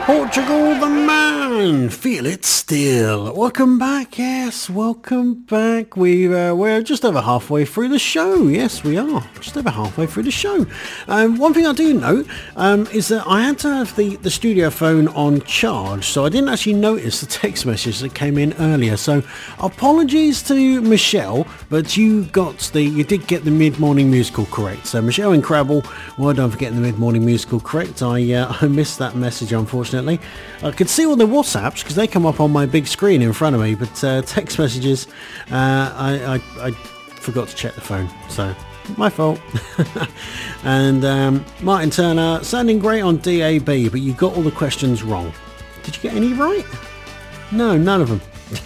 Portugal the Man, feel it still. Welcome back, yes, welcome back. We're just over halfway through the show. Yes, we are just over halfway through the show. One thing I do note is that I had to have the studio phone on charge, so I didn't actually notice the text message that came in earlier. So apologies to Michelle, but you did get the mid-morning musical correct. So Michelle and Crabble, well done for getting the mid-morning musical correct. I missed that message, unfortunately. I could see all the WhatsApps because they come up on my big screen in front of me, but text messages, I forgot to check the phone, so my fault. And Martin Turner, sounding great on DAB, but you got all the questions wrong. Did you get any right? No, none of them.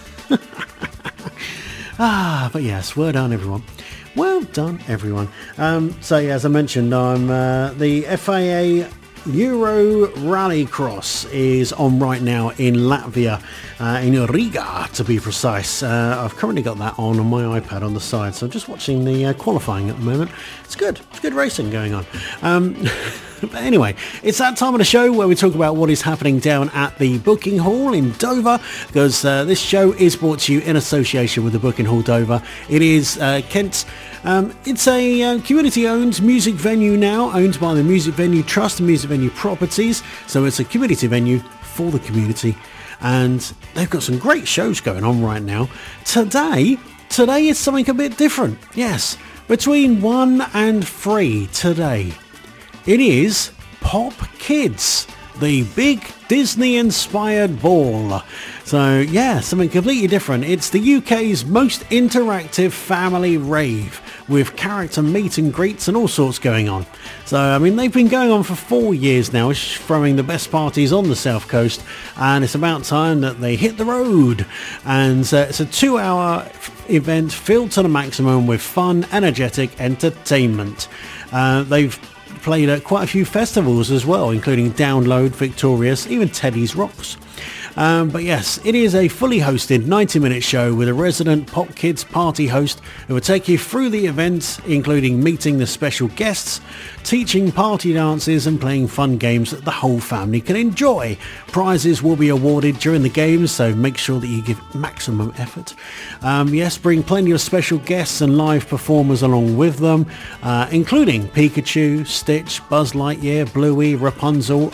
But yes, well done everyone. Well done everyone. So yeah, as I mentioned, I'm the FIA Euro Rallycross is on right now in Latvia, in Riga to be precise. I've currently got that on my iPad on the side, so I'm just watching the qualifying at the moment. It's good racing going on. But anyway, it's that time of the show where we talk about what is happening down at the Booking Hall in Dover, because this show is brought to you in association with the Booking Hall Dover. It is Kent's. It's a community-owned music venue now, owned by the Music Venue Trust and Music Venue Properties. So it's a community venue for the community, and they've got some great shows going on right now. Today is something a bit different. Yes, between 1 and 3 today. It is Pop Kids, the big Disney-inspired ball. So yeah, something completely different. It's the UK's most interactive family rave, with character meet and greets and all sorts going on. So I mean, they've been going on for 4 years now, throwing the best parties on the South Coast, and it's about time that they hit the road. And it's a 2-hour event filled to the maximum with fun, energetic entertainment. They've played at quite a few festivals as well, including Download, Victorious, even Teddy's Rocks. But yes, it is a fully hosted 90-minute show with a resident Pop Kids party host who will take you through the event, including meeting the special guests, teaching party dances and playing fun games that the whole family can enjoy. Prizes will be awarded during the games, so make sure that you give maximum effort. Yes, bring plenty of special guests and live performers along with them, including Pikachu, Stitch, Buzz Lightyear, Bluey, Rapunzel,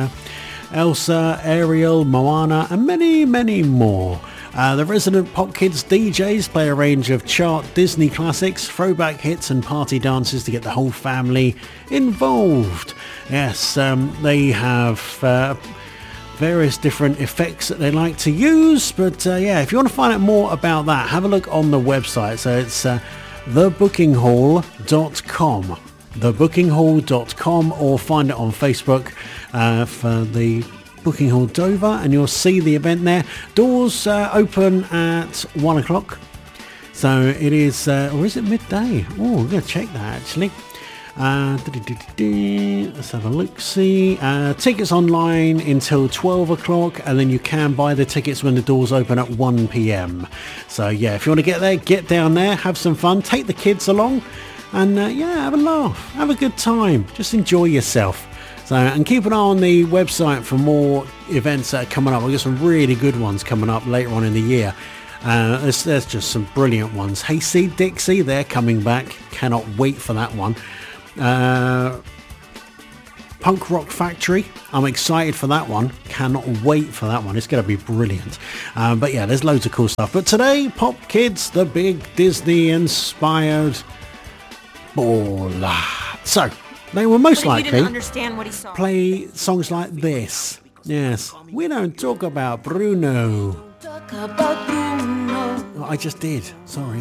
Elsa, Ariel, Moana, and many, many more. The resident Pop Kids DJs play a range of chart Disney classics, throwback hits and party dances to get the whole family involved. Yes, they have various different effects that they like to use, but yeah, if you want to find out more about that, have a look on the website. So it's thebookinghall.com. thebookinghall.com, or find it on Facebook for the Booking Hall Dover, and you'll see the event there. Doors open at 1 o'clock, so it is, or is it midday? Oh, I'm going to check that actually. Let's have a look. See, tickets online until 12 o'clock, and then you can buy the tickets when the doors open at 1 p.m. So yeah, if you want to get there, get down there, have some fun, take the kids along, and yeah, have a laugh, have a good time, just enjoy yourself. So, and keep an eye on the website for more events that are coming up. We've got some really good ones coming up later on in the year. There's just some brilliant ones. Hey See Dixie, they're coming back. Cannot wait for that one. Punk Rock Factory, I'm excited for that one. Cannot wait for that one. It's going to be brilliant. But yeah, there's loads of cool stuff. But today, Pop Kids, the big Disney-inspired ball. So, they will most likely play songs like this. Yes, we don't talk about Bruno. I just did, sorry.